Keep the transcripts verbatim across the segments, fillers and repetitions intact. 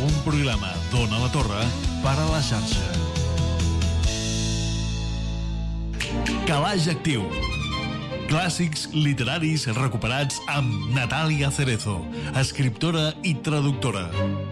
un programa d'Ona la Torre per a la xarxa. Calaix Actiu. Clàssics literaris recuperats amb Natàlia Cerezo, escriptora i traductora.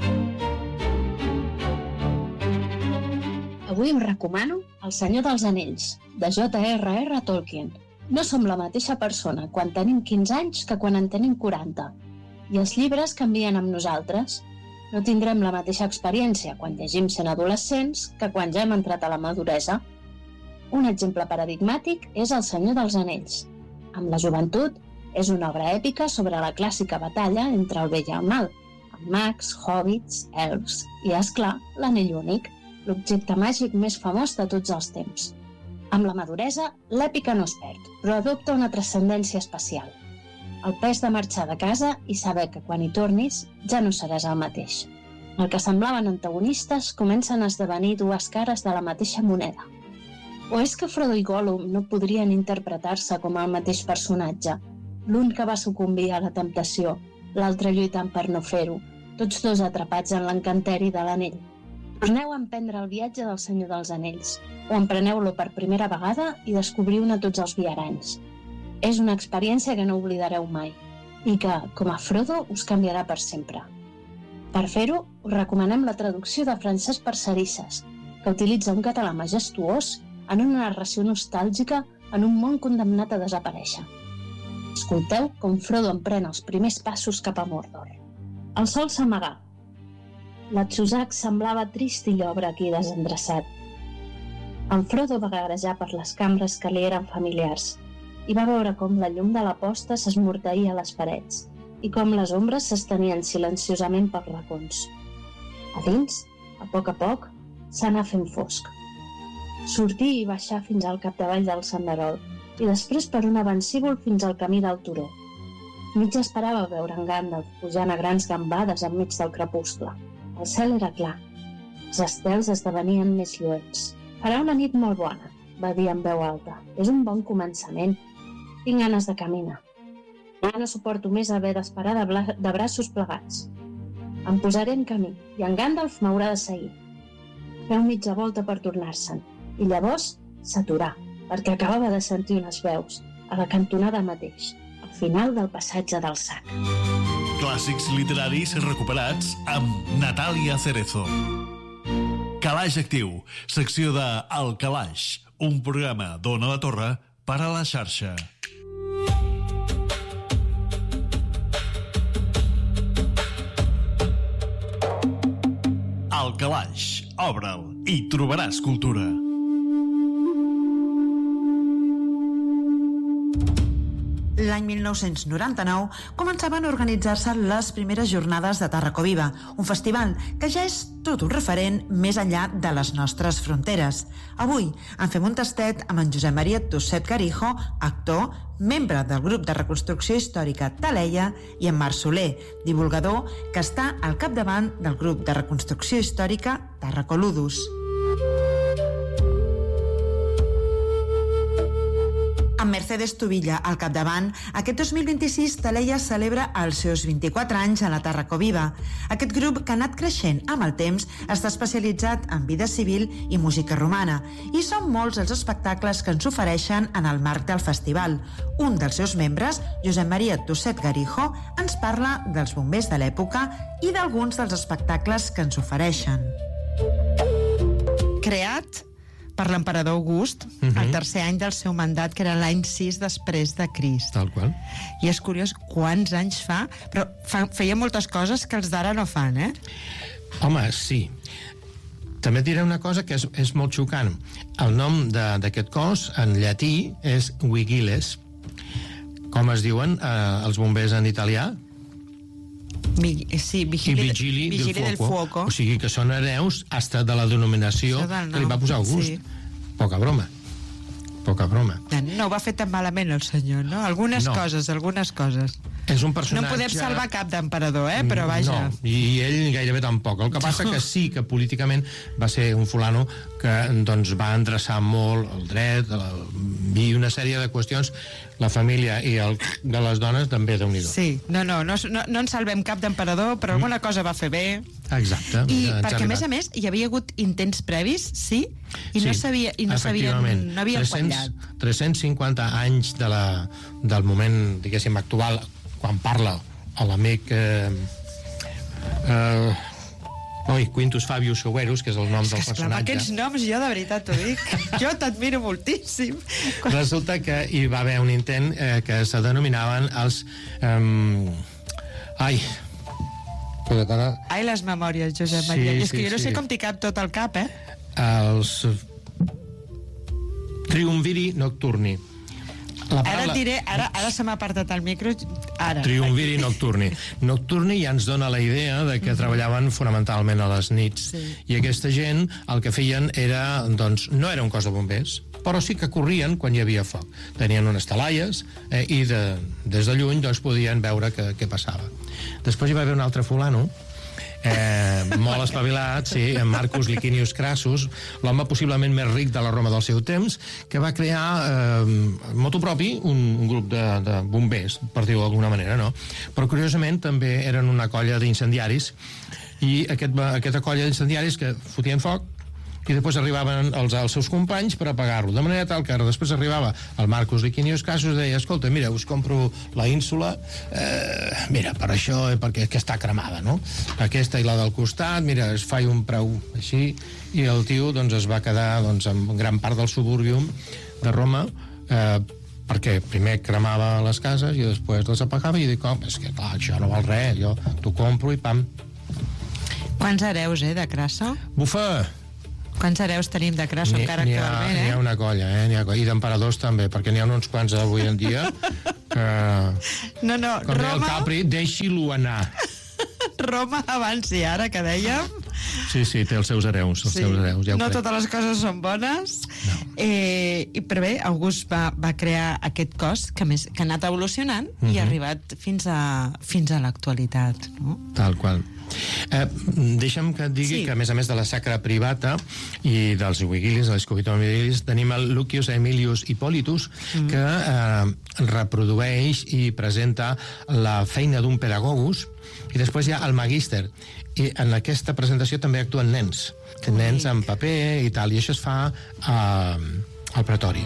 Avui us recomano El Senyor dels Anells, de J R R Tolkien. No som la mateixa persona quan tenim quinze anys que quan en tenim quaranta. I els llibres canvien amb nosaltres. No tindrem la mateixa experiència quan llegim sent adolescents que quan ja hem entrat a la maduresa. Un exemple paradigmàtic és El Senyor dels Anells. Amb la joventut, és una obra èpica sobre la clàssica batalla entre el bé i el mal, amb mags, hobbits, elfs i, esclar, l'anell únic, l'objecte màgic més famós de tots els temps. Amb la maduresa, l'èpica no es perd, però adopta una transcendència especial. El pes de marxar de casa i saber que quan hi tornis ja no seràs el mateix. El que semblaven antagonistes comencen a esdevenir dues cares de la mateixa moneda. O és que Frodo i Gollum no podrien interpretar-se com el mateix personatge? L'un que va sucumbir a la temptació, l'altre lluitant per no fer-ho, tots dos atrapats en l'encanteri de l'anell. Torneu a emprendre el viatge del Senyor dels Anells, o empreneu-lo per primera vegada i descobriu-ne tots els viaranys. És una experiència que no oblidareu mai, i que, com a Frodo, us canviarà per sempre. Per fer-ho, us recomanem la traducció de Francesc Parcerisses, que utilitza un català majestuós en una narració nostàlgica en un món condemnat a desaparèixer. Escolteu com Frodo emprèn els primers passos cap a Mordor. El sol s'amagà. La Chuzac semblava trist i llobrec i desendreçat. En Frodo va garejar per les cambres que li eren familiars i va veure com la llum de la posta s'esmorteïa a les parets i com les ombres s'estenien silenciosament pels racons. A dins, a poc a poc, s'anà fent fosc. Sortir i baixar fins al capdavall del senderol i després per un avancíbol fins al camí del turó. Mig esperava veure en Gandalf pujant a grans gambades enmig del crepuscle. El cel era clar. Els estels esdevenien més lluents. Farà una nit molt bona, va dir en veu alta. És un bon començament. Tinc ganes de caminar. Ja no suporto més haver d'esperar de, bla- de braços plegats. Em posaré en camí i en Gandalf m'haurà de seguir. Feu mitja volta per tornar-se'n i llavors s'aturà, perquè acabava de sentir unes veus a la cantonada mateix, al final del passatge del sac. Clàssics literaris recuperats amb Natàlia Cerezo. Calaix Actiu, secció de El Calaix, un programa d'Ona la Torre per a la xarxa. El Calaix, obre'l i trobaràs cultura. L'any mil nou-cents noranta-nou començaven a organitzar-se les primeres jornades de Tàrraco Viva, un festival que ja és tot un referent més enllà de les nostres fronteres. Avui en fem un tastet amb en Josep Maria Tusset Garijo, actor, membre del grup de reconstrucció històrica Taleia, i en Marc Soler, divulgador que està al capdavant del grup de reconstrucció històrica Tàrraco Ludus. Amb Mercedes Tubilla al capdavant, aquest dos mil vint-i-sis Taleia celebra els seus vint-i-quatre anys a la Tàrraco Viva. Aquest grup, que ha anat creixent amb el temps, està especialitzat en vida civil i música romana, i són molts els espectacles que ens ofereixen en el marc del festival. Un dels seus membres, Josep Maria Tusset Garijo, ens parla dels bombers de l'època i d'alguns dels espectacles que ens ofereixen. Creat per l'emperador August, uh-huh. el tercer any del seu mandat, que era l'any sis després de Crist. Tal qual. I és curiós quants anys fa, però fa, feia moltes coses que els d'ara no fan, eh? Home, sí. També et diré una cosa que és, és molt xocant. El nom d'aquest cos, en llatí, és Vigiles. Com es diuen eh, els bombers en italià? Mi, sí, vigili, I vigili, vigili del, del fuoco. fuoco. O sigui que són hereus hasta de la denominació que li va posar August. Sí. Poca broma. Poca broma. No ho va fer tan malament el senyor, no? Algunes no. coses, algunes coses. És un personatge... No en podem salvar cap d'emperador, eh? Però vaja... No, i ell gairebé tampoc. El que passa que sí que políticament va ser un fulano que doncs, va endreçar molt el dret la, i una sèrie de qüestions. La família i el de les dones també, Déu-n'hi-do. Sí, no, no, no, no, no en salvem cap d'emperador, però alguna cosa va fer bé. Exacte. I perquè, a més a més, hi havia hagut intents previs, sí? I no sí, sabia, i no sabien, no havien quallat. tres-cents cinquanta anys de la, del moment, diguéssim, actual, quan parla l'amic eh, eh, oi, Quintus Fabius Severus, que és el nom és del que, personatge. Aquests noms, jo de veritat t'ho dic, jo t'admiro moltíssim. Resulta que hi va haver un intent eh, que se denominaven els eh, ai ai, les memòries, Josep sí, Maria. I és sí, que jo no sí. sé com t'hi cap tot el cap, eh? Els Triumviri Nocturni. La paraula... Ara et diré, ara, ara se m'ha apartat el micro, ara. Triumviri Nocturni. Nocturni ja ens dona la idea de que mm-hmm. treballaven fonamentalment a les nits. Sí. I aquesta gent el que feien era, doncs, no era un cos de bombers, però sí que corrien quan hi havia foc. Tenien unes talaies eh, i de, des de lluny doncs, podien veure què, què passava. Després hi va haver un altre fulano, eh, molt espavilat, sí, en Marcus Licinius Crassus, l'home possiblement més ric de la Roma del seu temps, que va crear eh, motu propi un, un grup de, de bombers, per dir-ho d'alguna manera, no? Però curiosament també eren una colla d'incendiaris, i aquest, aquesta colla d'incendiaris que fotien foc i després arribaven els, els seus companys per apagar-lo, de manera tal que després arribava el Marcus Licinius Crassus i deia, escolta, mira, us compro la ínsula, eh, mira, per això, eh, perquè que està cremada, no? Aquesta i la del costat, mira, es fa un preu així, i el tio doncs, es va quedar doncs, amb gran part del subúrbium de Roma, eh, perquè primer cremava les cases i després les apagava, i dic, oh, és que clar, això no val res, jo t'ho compro i pam. Quants hereus, eh, de Crasso? Bufa! Quants hereus tenim de Crasso encara ha, actualment, eh? N'hi ha una colla, eh? Ha, i d'emperadors també, perquè n'hi ha uns quants avui en dia que... No, no, com Roma... el Capri, deixi-lo anar. Roma abans i ara, que dèiem. Sí, sí, té els seus hereus, els sí. seus hereus, ja ho no crec. Totes les coses són bones. No. Eh, i, però bé, August va, va crear aquest cos que, més, que ha anat evolucionant uh-huh. i ha arribat fins a, fins a l'actualitat, no? Tal qual. Eh, deixa'm que et digui sí. que a més a més de la Sacra Privata i dels Vigilis, dels Cubitum Vigilis, tenim el Lucius Aemilius Hippolytus mm. que eh, reprodueix i presenta la feina d'un pedagogus, i després hi ha el Magister, i en aquesta presentació també actuen nens, que nens amb paper i tal, i això es fa eh, al Pretori.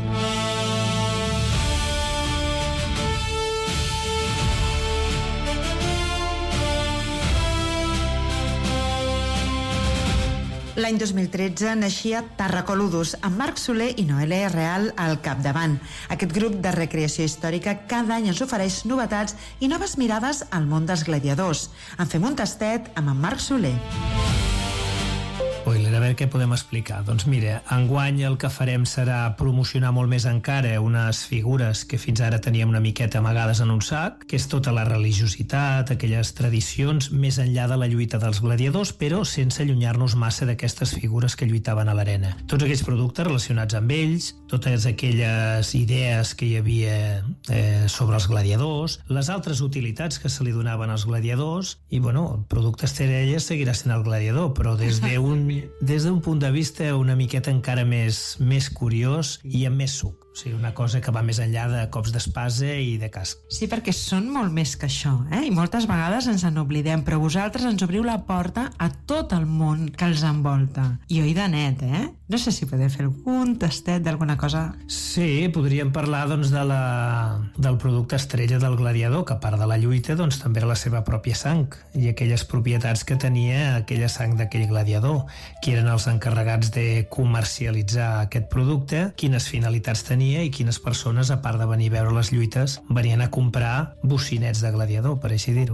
L'any dos mil tretze naixia Tarracoludus, amb Marc Soler i Noelia Real al capdavant. Aquest grup de recreació històrica cada any ens ofereix novetats i noves mirades al món dels gladiadors. En fem un tastet amb en Marc Soler. Spoiler, a veure què podem explicar. Doncs mira, enguany el que farem serà promocionar molt més encara unes figures que fins ara teníem una miqueta amagades en un sac, que és tota la religiositat, aquelles tradicions més enllà de la lluita dels gladiadors, però sense allunyar-nos massa d'aquestes figures que lluitaven a l'arena. Tots aquells productes relacionats amb ells, totes aquelles idees que hi havia eh, sobre els gladiadors, les altres utilitats que se li donaven als gladiadors, i bueno, el producte estrella seguirà sent el gladiador, però des d'un des d'un punt de vista una miqueta encara més, més curiós i amb més suc. O sigui, una cosa que va més enllà de cops d'espasa i de casc. Sí, perquè són molt més que això, eh? I moltes vegades ens en oblidem, però vosaltres ens obriu la porta a tot el món que els envolta. I oi de net, eh? No sé si podeu fer algun tastet d'alguna cosa. Sí, podríem parlar doncs, de la, del producte estrella del gladiador, que a part de la lluita doncs, també era la seva pròpia sang i aquelles propietats que tenia aquella sang d'aquell gladiador, que eren els encarregats de comercialitzar aquest producte, quines finalitats tenia i quines persones, a part de venir a veure les lluites, venien a comprar bocinets de gladiador, per així dir-ho.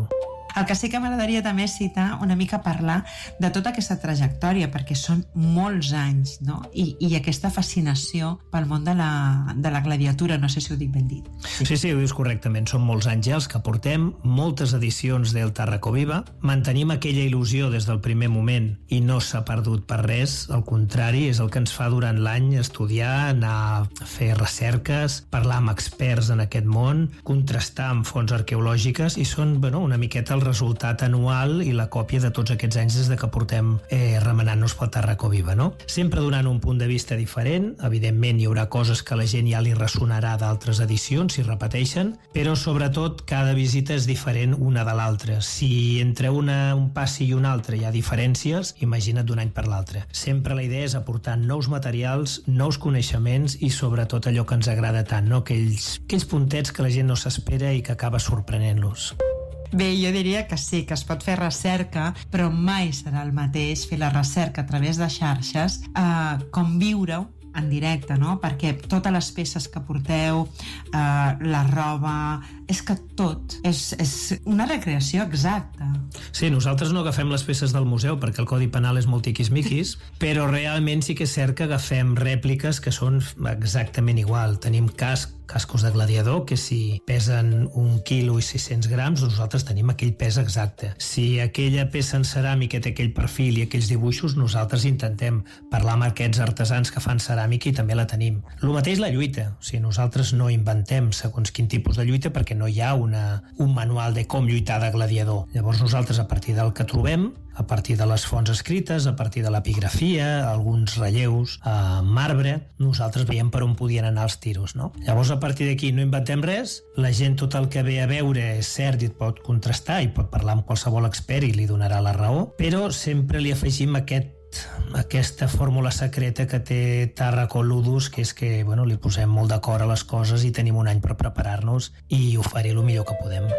El que sí que m'agradaria també és citar una mica parlar de tota aquesta trajectòria, perquè són molts anys, no? I, i aquesta fascinació pel món de la, de la gladiatura, no sé si ho dic ben dit. Sí, sí, ho dius correctament. Són molts anys ja els que portem, moltes edicions del Tarraco Viva. Mantenim aquella il·lusió des del primer moment i no s'ha perdut per res. Al contrari, és el que ens fa durant l'any estudiar, anar a fer recerques, parlar amb experts en aquest món, contrastar amb fonts arqueològiques, i són, bueno, una miqueta el resultat anual i la còpia de tots aquests anys des de que portem eh, remenant-nos pel Tarraco Viva, no? Sempre donant un punt de vista diferent. Evidentment hi haurà coses que a la gent ja li ressonarà d'altres edicions si repeteixen, però sobretot cada visita és diferent una de l'altra. Si entre una, un passi i un altre hi ha diferències, imagina't d'un any per l'altre. Sempre la idea és aportar nous materials, nous coneixements i sobretot allò que ens agrada tant, no? Aquells, aquells puntets que la gent no s'espera i que acaba sorprenent-los. Bé, jo diria que sí, que es pot fer recerca, però mai serà el mateix fer la recerca a través de xarxes eh, com viure-ho en directe, no? Perquè totes les peces que porteu, eh, la roba, és que tot és, és una recreació exacta. Sí, nosaltres no agafem les peces del museu perquè el Codi Penal és molt tiquismiquis, però realment sí que és cert que agafem rèpliques que són exactament igual. Tenim casc, cascos de gladiador, que si pesen un quilo i sis-cents grams, nosaltres tenim aquell pes exacte. Si aquella peça en ceràmica té aquell perfil i aquells dibuixos, nosaltres intentem parlar amb aquests artesans que fan ceràmica i també la tenim. El mateix la lluita. O sigui, nosaltres no inventem segons quin tipus de lluita perquè no hi ha una, un manual de com lluitar de gladiador. Llavors nosaltres, a partir del que trobem, a partir de les fonts escrites, a partir de l'epigrafia, alguns relleus a marbre, nosaltres veiem per on podien anar els tiros, no? Llavors, a partir d'aquí no inventem res, la gent tot el que ve a veure és cert i et pot contrastar i pot parlar amb qualsevol expert i li donarà la raó, però sempre li afegim aquest aquesta fórmula secreta que té Tarraco Ludus, que és que, bueno, li posem molt d'acord a les coses i tenim un any per preparar-nos i oferir el millor que podem.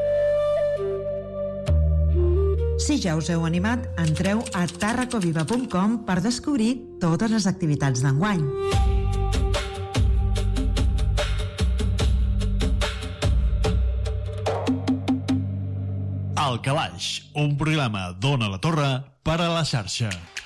Si ja us heu animat, entreu a tarracoviva punt com per descobrir totes les activitats d'enguany. El Calaix, un programa d'Ona la Torre per a la xarxa.